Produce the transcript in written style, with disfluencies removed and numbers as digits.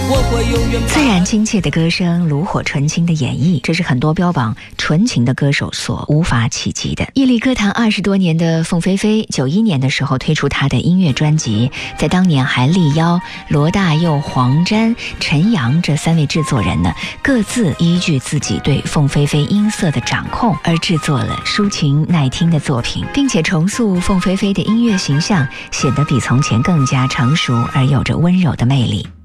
我会永远自然亲切的歌声，炉火纯青的演绎，这是很多标榜纯情的歌手所无法企及的。屹立歌坛20多年的凤飞飞，91年的时候推出她的音乐专辑，在当年还力邀罗大佑、黄沾、陈阳这3位制作人呢，各自依据自己对凤飞飞音色的掌控而制作了抒情耐听的作品，并且重塑凤飞飞的音乐形象，显得比从前更加成熟而有着温柔的魅力。